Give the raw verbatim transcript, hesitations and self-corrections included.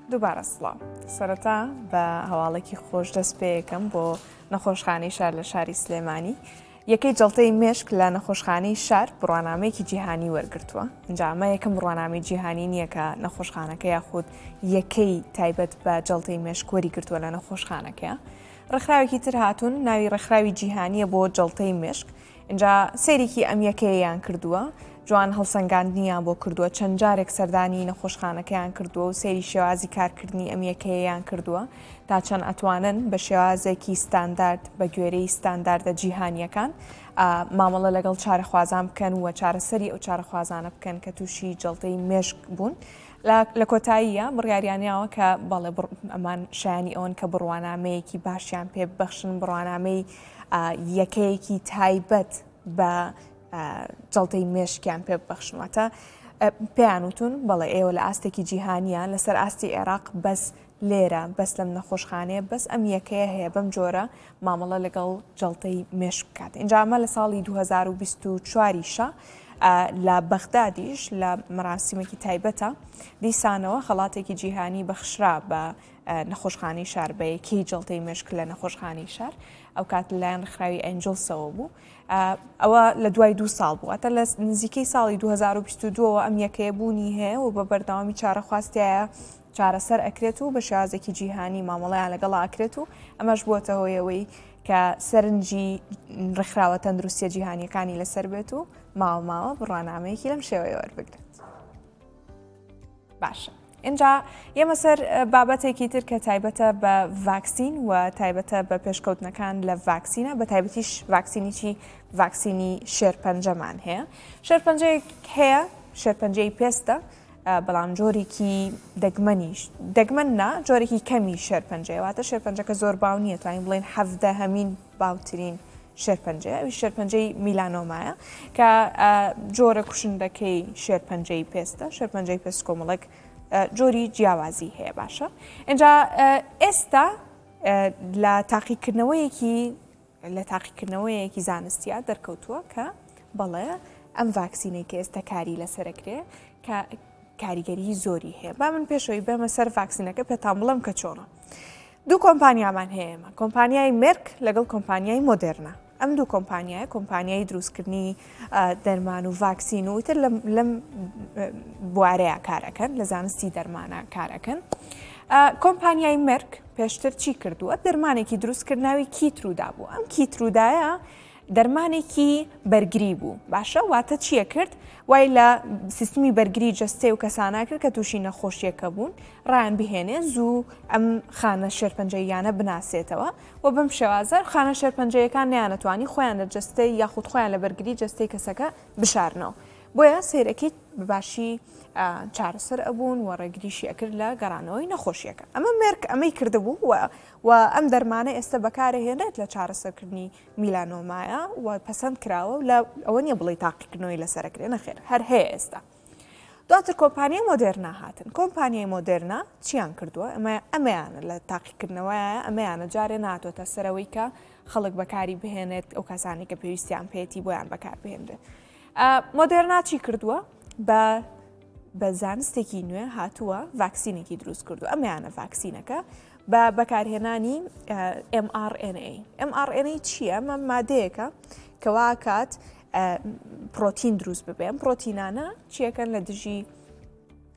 دووبارە سڵاو سەرەتا بە هەواڵێکی خۆش دەست پێ یەکەم بۆ نەخۆشخانەی شار لە شاری سلێمانی یەکەی جەڵتەی مێشک لە نەخۆشخانەی شار بڕوانامەیەکی جیهانی وەرگرتووە. اینجا ئەمە یەکەم بڕوانامەی جیهانی نییە کە نەخۆشخانەکە یاخود یەکەی تایبەت بە جەڵتەی مێشک وەریگرتووە لە نەخۆشخانەکەیە. ڕێکخراوێکی تر هاتوون ناوی ڕێکخراوی جیهانیە بۆ جەڵتەی مێشک. اینجا سێرێکی ئەم یەکەیەیان کردووە، جوان هەڵسەنگاندنیان بۆ کردووە، چەند جارێک سەردانی نەخۆشخانەکەیان کردووە و سێری شێوازی کارکردنی ئەم یەکەیەیان کردووە تا چەند ئەتوانن بە شێوازێکی ستاندارد بە گوێرەی ستانداردە جیهانیەکان مامەڵە لەگەڵ چارەخوازان بکەن و چارەسەری ئەو چارەخوازانە بکەن کە تووشی جەڵتەی مێشک بوون. لە کۆتاییە بڕیاریانیاوە کە بەڵێ ئەمان شایانی ئەوەن کە بڕوانامەیەکی باشیان پێ ببەخشن، بڕوانامەی یەکەیەکی تایبەت بە جەڵتەی مێشکیان پێ ببەخشنەوەتە پێیان وتون بەڵێ ئێوە لە ئاستێکی جیهانیان لەسەر ئاستی عێراق بەس لێرە بەس لەم نەخۆشخانەیە بەس ئەم یەکەیە هەیە بەم جۆرە مامەڵە لەگەڵ جەڵتەی مێشک بکات. اینجا ئەمە لە ساڵی دوو هەزار و بیست و چواریشە لە بەغدادیش لە مەراسیمێکی تایبەتە دیسانەوە خەڵاتێکی جیهانی بەخشرا بە نەخۆشخانەی شار بە یەکەی جەڵتەی مێشک لە نەخۆشخانەی شار ئەو کات لەلایەن ڕێکخراوی ئەنجڵسەوە بوو. ئەوە لە دوای دوو ساڵ بوو، ئەتە لە نزیکەی ساڵی دوو هەزار و بیست و دووەوە ئەم یەکەیە بوونی هەیە و بە بەردەوامی چارەخواستایە چارەسەر ئەکرێت و بە شێوازێکی جیهانی مامەڵەیان لەگەڵ ئاکرێت و ئەمەش بووەتە هۆیەوەی کە سەرنجی ڕێکخراوە تەندروستیە جیهانیەکانی لەسەر بێت و ماوە ماوە بڕوانامەیەکی لەم شێوەیە وەربگرێت. باشە. اینجا ئێمە سەر بابەتێکی تر کە تایبەتە بە ڤاکسین و تایبەتە بە پێشکەوتنەکان لە ڤاکسینە بە تایبەتیش ڤاکسینیی ڤاکسینی شێرپەنجەمان هەیە. شێرپەنجەیەک هەیە، شێرپەنجەی پێستە، بەڵام جۆرێکی دەگمەنیش دەگمەن نا جۆرێکی کەمی شێرپەنجەیەواتە شێرپەنجەکە زۆر باو نییە، توانین بڵێن حەڤدە هەمین باوترین شێرپەنجەیە. ئەوی شێرپەنجەی میلانۆمایە کە جۆرە کوشندەکەی شێرپەنجەی پێستە. شێرپەنجەی پێست کۆمەڵێک جۆری جیاوازی هەیە. باشە. اینجا ئێستا لە تاقیکردنەوەیەکی لە تاقیکردنەوەیەکی زانستیە دەرکەوتووە کە بەڵێ ئەم ڤاکسینەی کە ئێستا کاری لەسەرەکرێ کە کاریگەری زۆری هەیە. با من پێشەوەی بەمە سەر ڤاکسینەکە پێتان بڵێم کە چۆنە. دوو کۆمپانیامان هەیەمە، کۆمپانیای مێرک لەگەڵ کۆمپانیای مۆدێرنا. ئەم دوو کۆمپانیایە کۆمپانیای دروستکردنی دەرمان و ڤاکسین و تر لەم بوارەیە کارەکەن، لە زانستی دەرمانە کارەکەن. کۆمپانیای مێرک پێشتر چی کردووە؟ دەرمانێکی دروستکرد ناوی کیترودا بوو. ئەم کیترودایە دەرمانێکی بەرگری بوو. باشە، واتە چیە کرد؟ وای لە سیستمی بەرگری جەستەی و کەسانە کرد کە تووشی نەخۆشیەکە بوون ڕایان بهێنێ زوو ئەم خانە شێرپەنجەیانە بناسێتەوە و بەم شێوازە خانە شێرپەنجەیەکان نیانەتوانی خۆیان لە جەستەی یاخود خۆیان لە بەرگری جەستەی کەسەکە بشارنەوە. بۆیە سیرەکەی باشی چارەسەر ئەبوون و ڕێگریشی ئەکرد لە گەڕانەوەی نەخۆشیەکە. ئەمە مێرک ئەمەی کردبوو و ئەم دەرمانە ئێستا بەکارهێنێت لە چارەسەرکردنی میلانۆمایە و پەسەند کراوە لە ئەوە نیە بڵێ تاقیکردنەوەی لەسەرەکرێ نەخێر هەر هەیە ئێستا. دواتر کۆمپانیای مۆدێرنا هاتن. کۆمپانیای مۆدێرنا چیان کردووە؟ ئەمە ئەمەیانە لە تاقیکردنەوەیە ئەمەیانە جارێ ناتۆتە سەرەوەی کە خەڵک بەکاری بهێنێت ئەو کەسانی کە پێویستیان پێێتی بۆیان بەکار بهێنرێت. مۆدێرنا چی کردووە؟ بە بە زانستێکی نوێ هاتووە ڤاکسینێکی دروست کردو. ئەمەیانە ڤاکسینەکە بە بەکارهێنانی ئێم ئاڕ ئێن ئێ. ئێم ئاڕ ئێن ئێ چییە؟ ئەمە مادەیەکە کەوا کات پرۆتین دروست ببێن. پرۆتینانە چیەکەن لە دژی